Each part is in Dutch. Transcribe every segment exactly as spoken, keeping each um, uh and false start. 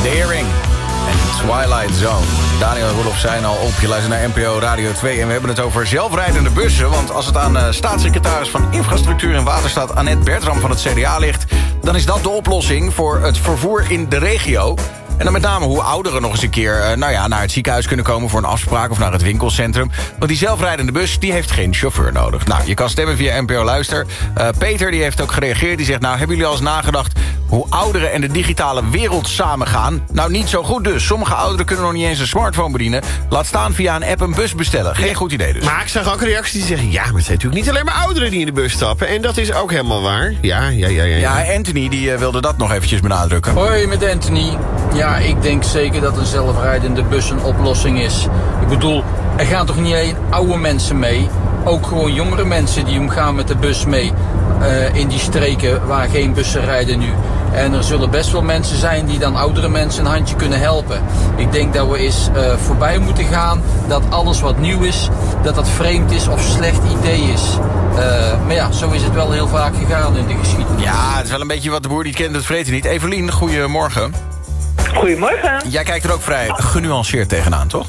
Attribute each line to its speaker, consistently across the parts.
Speaker 1: The Hearing en Twilight Zone. Daniel en Rudolf zijn al op. Je luistert naar N P O Radio twee en we hebben het over zelfrijdende bussen. Want als het aan uh, staatssecretaris van Infrastructuur en Waterstaat Annette Bertram van het C D A ligt, dan is dat de oplossing voor het vervoer in de regio. En dan met name hoe ouderen nog eens een keer uh, nou ja, naar het ziekenhuis kunnen komen voor een afspraak of naar het winkelcentrum. Want die zelfrijdende bus die heeft geen chauffeur nodig. Nou, je kan stemmen via N P O Luister. Uh, Peter die heeft ook gereageerd. Die zegt, nou, hebben jullie al eens nagedacht hoe ouderen en de digitale wereld samengaan? Nou, niet zo goed dus. Sommige ouderen kunnen nog niet eens een smartphone bedienen. Laat staan via een app een bus bestellen. Geen goed idee dus.
Speaker 2: Maar ik zag ook reacties die zeggen, ja, maar het zijn natuurlijk niet alleen maar ouderen die in de bus stappen. En dat is ook helemaal waar. Ja, ja, ja, ja. Ja,
Speaker 1: ja Anthony die uh, wilde dat nog eventjes benadrukken.
Speaker 3: Hoi, met Anthony. Ja, ik denk zeker dat een zelfrijdende bus een oplossing is. Ik bedoel, er gaan toch niet alleen oude mensen mee? Ook gewoon jongere mensen die omgaan met de bus mee. Uh, in die streken waar geen bussen rijden nu. En er zullen best wel mensen zijn die dan oudere mensen een handje kunnen helpen. Ik denk dat we eens uh, voorbij moeten gaan dat alles wat nieuw is, dat dat vreemd is of slecht idee is. Uh, maar ja, zo is het wel heel vaak gegaan in de geschiedenis.
Speaker 1: Ja, het is wel een beetje wat de boer niet kent, dat vreet hij niet. Evelien, goedemorgen.
Speaker 4: Goedemorgen.
Speaker 1: Jij kijkt er ook vrij genuanceerd tegenaan, toch?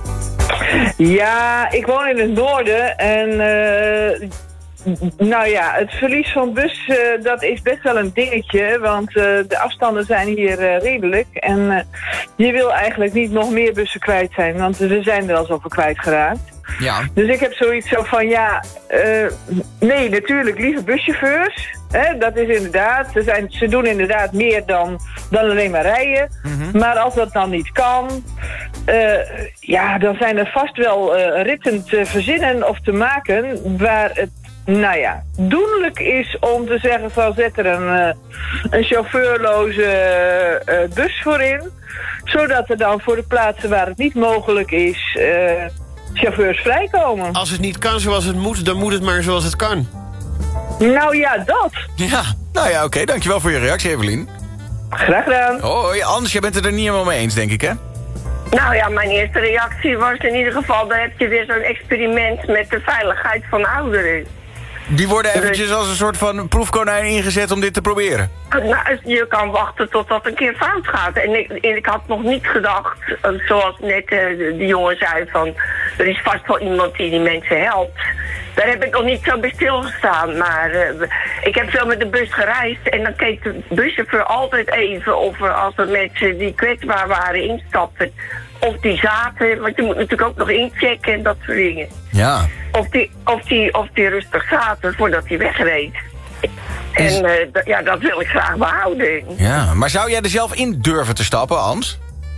Speaker 4: Ja, ik woon in het noorden en uh, nou ja, het verlies van bus, uh, dat is best wel een dingetje, want uh, de afstanden zijn hier uh, redelijk en uh, je wil eigenlijk niet nog meer bussen kwijt zijn, want we zijn er al zoveel kwijtgeraakt.
Speaker 1: Ja.
Speaker 4: Dus ik heb zoiets zo van, ja, uh, nee, natuurlijk liever buschauffeurs. Hè, dat is inderdaad, ze, zijn, ze doen inderdaad meer dan, dan alleen maar rijden. Mm-hmm. Maar als dat dan niet kan, uh, ja, dan zijn er vast wel uh, ritten te verzinnen of te maken waar het, nou ja, doenlijk is om te zeggen van zet er een, uh, een chauffeurloze uh, bus voor in. Zodat er dan voor de plaatsen waar het niet mogelijk is, Uh, chauffeurs vrijkomen.
Speaker 2: Als het niet kan zoals het moet, dan moet het maar zoals het kan.
Speaker 4: Nou ja, dat.
Speaker 1: Ja, nou ja, oké. Okay. Dankjewel voor je reactie, Evelien.
Speaker 4: Graag gedaan.
Speaker 1: Hoi, Anders, jij bent het er niet helemaal mee eens, denk ik, hè?
Speaker 5: Nou ja, mijn eerste reactie was in ieder geval, dan heb je weer zo'n experiment met de veiligheid van ouderen.
Speaker 1: Die worden eventjes als een soort van proefkonijn ingezet om dit te proberen.
Speaker 5: Nou, je kan wachten tot dat een keer fout gaat. En ik, en ik had nog niet gedacht, zoals net uh, die jongen zei, van er is vast wel iemand die die mensen helpt. Daar heb ik nog niet zo bij stilgestaan. Maar uh, ik heb veel met de bus gereisd en dan keek de buschauffeur altijd even of er, als er mensen die kwetsbaar waren instapten, of die zaten, want je moet natuurlijk ook nog inchecken en dat soort dingen.
Speaker 1: Ja.
Speaker 5: Of die, of die, of die rustig zaten voordat hij wegreed.
Speaker 1: Is...
Speaker 5: En uh, d- ja, dat wil ik graag behouden.
Speaker 1: Ja, maar zou jij er zelf in durven te stappen, Hans?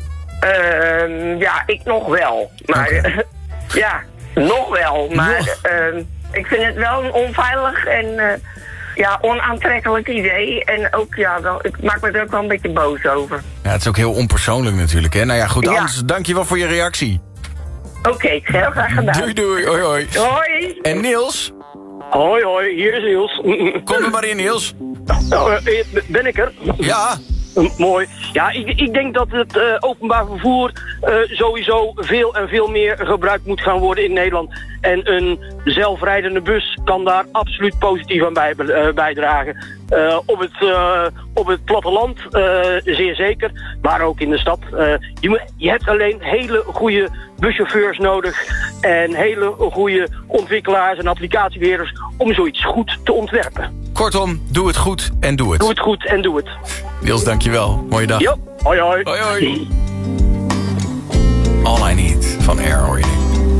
Speaker 5: Uh, ja, ik nog wel. Maar okay. uh, ja, nog wel. Maar uh, ik vind het wel een onveilig en uh, ja, onaantrekkelijk idee. En ook, ja, wel, ik maak me er ook wel een beetje boos over.
Speaker 1: Ja, het is ook heel onpersoonlijk natuurlijk, hè? Nou ja, goed, Hans, ja. Dankjewel voor je reactie.
Speaker 5: Oké, okay, heel graag gedaan.
Speaker 1: Doei, doei, hoi, hoi.
Speaker 5: Hoi.
Speaker 1: En Niels?
Speaker 6: Hoi, hoi, hier is Niels.
Speaker 1: Kom er maar in, Niels.
Speaker 6: Nou, uh, ben ik er?
Speaker 1: Ja.
Speaker 6: Uh, mooi. Ja, ik, ik denk dat het uh, openbaar vervoer uh, sowieso veel en veel meer gebruikt moet gaan worden in Nederland. En een zelfrijdende bus kan daar absoluut positief aan bij, uh, bijdragen. Uh, op, het, uh, op het platteland uh, zeer zeker, maar ook in de stad. Uh, je, moet, je hebt alleen hele goede buschauffeurs nodig en hele goede ontwikkelaars en applicatiebeheerders om zoiets goed te ontwerpen.
Speaker 1: Kortom, doe het goed en doe het.
Speaker 6: Doe het goed en doe het.
Speaker 1: Niels, dankjewel. Mooie dag.
Speaker 6: Jo, hoi hoi.
Speaker 1: Hoi hoi. All I Need van Air hoor je nu.